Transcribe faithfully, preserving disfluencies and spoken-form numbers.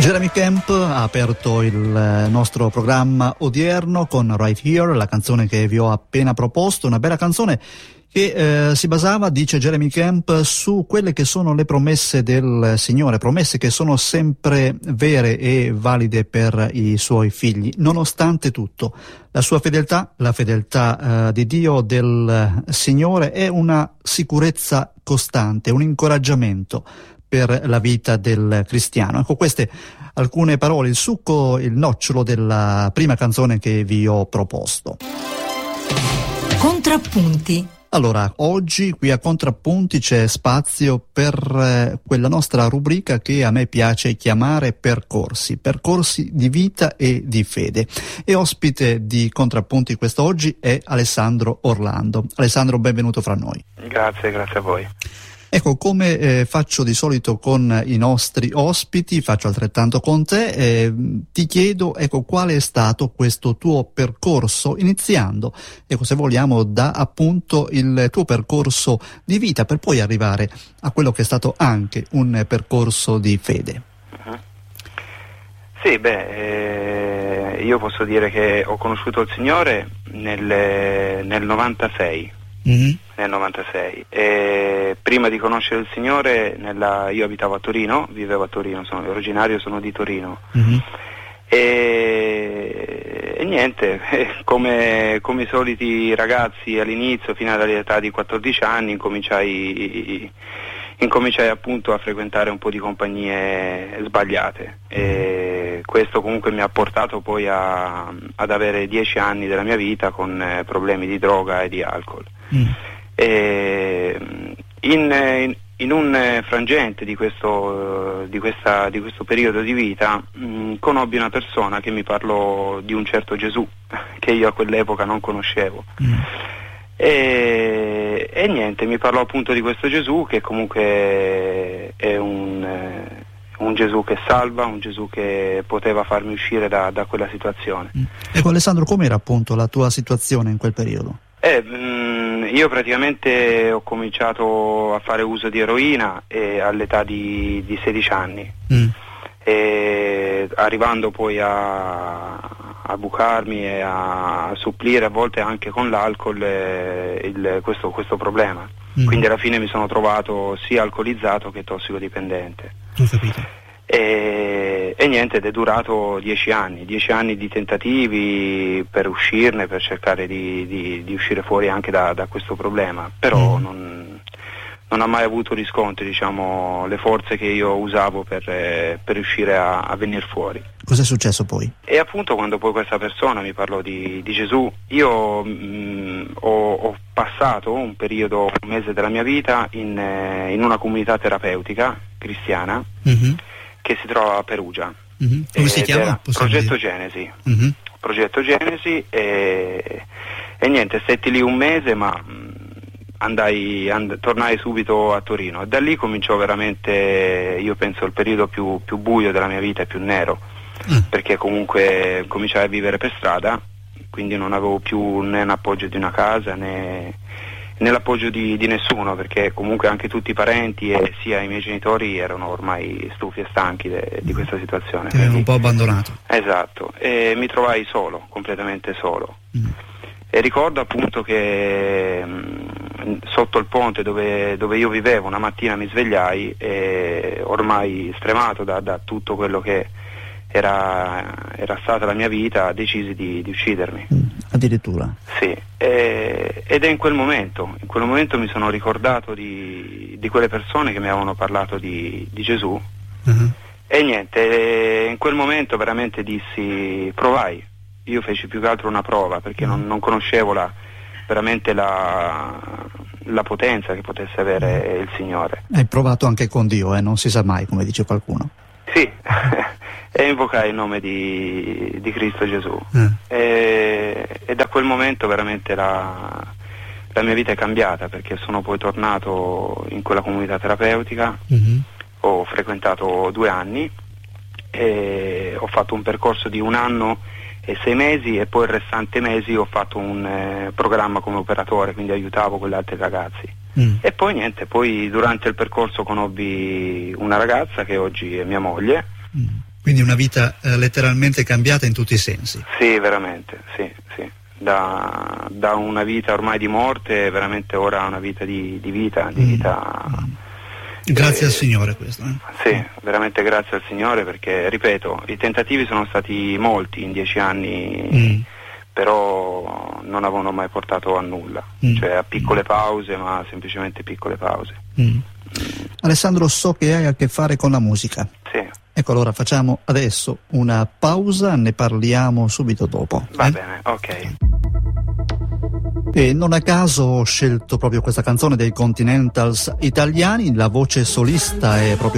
Jeremy Camp ha aperto il nostro programma odierno con Right Here, la canzone che vi ho appena proposto, una bella canzone che eh, si basava, dice Jeremy Camp, su quelle che sono le promesse del Signore, promesse che sono sempre vere e valide per i suoi figli, nonostante tutto. La sua fedeltà, la fedeltà eh, di Dio, del Signore, è una sicurezza costante, un incoraggiamento per la vita del cristiano. Ecco, queste alcune parole, il succo, il nocciolo della prima canzone che vi ho proposto. Contrappunti. Allora, oggi qui a Contrappunti c'è spazio per eh, quella nostra rubrica che a me piace chiamare percorsi, percorsi di vita e di fede. E ospite di Contrappunti quest'oggi è Alessandro Orlando. Alessandro, benvenuto fra noi. Grazie, grazie a voi. Ecco, come eh, faccio di solito con i nostri ospiti, faccio altrettanto con te, eh, ti chiedo, ecco, quale è stato questo tuo percorso, iniziando, ecco, se vogliamo, da appunto il tuo percorso di vita, per poi arrivare a quello che è stato anche un percorso di fede. Uh-huh. Sì, beh, eh, io posso dire che ho conosciuto il Signore nel, nel novantasei. Mm-hmm. Nel novantasei, e prima di conoscere il Signore nella, io abitavo a Torino, vivevo a Torino, sono originario, sono di Torino. Mm-hmm. e, e niente, come, come i soliti ragazzi all'inizio, fino all'età di quattordici anni, incominciai, incominciai appunto a frequentare un po' di compagnie sbagliate, e questo comunque mi ha portato poi a, ad avere dieci anni della mia vita con eh, problemi di droga e di alcol. Mm. E in, in, in un frangente di questo, di questa, di questo periodo di vita mh, conobbi una persona che mi parlò di un certo Gesù che io a quell'epoca non conoscevo. Mm. e, e niente, mi parlò appunto di questo Gesù che comunque è un, eh, un Gesù che salva, un Gesù che poteva farmi uscire da, da quella situazione. Mm. Ecco Alessandro, com'era appunto la tua situazione in quel periodo? Eh, mh, io praticamente ho cominciato a fare uso di eroina e all'età di, di sedici anni, mm. e arrivando poi a, a bucarmi e a supplire a volte anche con l'alcol eh, il, questo, questo problema. Mm. Quindi alla fine mi sono trovato sia alcolizzato che tossicodipendente. Ho capito. E, e niente, ed è durato dieci anni, dieci anni di tentativi per uscirne, per cercare di, di, di uscire fuori anche da, da questo problema, però mm. non, non ha mai avuto riscontri, diciamo, le forze che io usavo per, eh, per riuscire a, a venire fuori. Cos'è successo poi? E appunto quando poi questa persona mi parlò di, di Gesù, io mh, ho, ho passato un periodo, un mese della mia vita in, eh, in una comunità terapeutica cristiana, mm-hmm. che si trova a Perugia. Mm-hmm. Come si chiama? Progetto Genesi. Mm-hmm. Progetto Genesi e, e niente, stetti lì un mese, ma mh, andai, and, tornai subito a Torino e da lì cominciò veramente, io penso, il periodo più, più buio della mia vita e più nero, mm. perché comunque cominciai a vivere per strada, quindi non avevo più né l'appoggio di una casa né nell'appoggio di, di nessuno, perché comunque anche tutti i parenti e sia i miei genitori erano ormai stufi e stanchi de, di questa situazione. Ti avevano un po' abbandonato. Esatto, e mi trovai solo, completamente solo. Mm. E ricordo appunto che mh, sotto il ponte dove, dove io vivevo una mattina mi svegliai e ormai stremato da, da tutto quello che Era, era stata la mia vita, decisi di, di uccidermi. Mm, addirittura? Sì, e, ed è in quel momento, in quel momento mi sono ricordato di, di quelle persone che mi avevano parlato di, di Gesù, uh-huh. e niente, in quel momento veramente dissi, provai, io feci più che altro una prova, perché non, non conoscevo la, veramente la, la potenza che potesse avere il Signore. Hai provato anche con Dio, eh? Non si sa mai, come dice qualcuno. Sì, e invocai il nome di, di Cristo Gesù. Mm. E, e da quel momento veramente la, la mia vita è cambiata, perché sono poi tornato in quella comunità terapeutica, mm-hmm. ho frequentato due anni e ho fatto un percorso di un anno e sei mesi e poi il restante mesi ho fatto un eh, programma come operatore, quindi aiutavo quegli altri ragazzi. Mm. E poi niente, poi durante il percorso conobbi una ragazza che oggi è mia moglie, mm. Quindi una vita eh, letteralmente cambiata in tutti i sensi. Sì, veramente, sì, sì. Da, da una vita ormai di morte, veramente ora una vita di, di vita, di vita. Mm. Grazie eh, al Signore questo. Eh? Sì, veramente grazie al Signore, perché, ripeto, i tentativi sono stati molti in dieci anni, mm. però non avevano mai portato a nulla, mm. cioè a piccole pause, ma semplicemente piccole pause. Mm. Alessandro, so che hai a che fare con la musica. Sì. Ecco, allora facciamo adesso una pausa, ne parliamo subito dopo. Va eh? bene, ok. E non a caso ho scelto proprio questa canzone dei Continentals italiani, la voce solista è proprio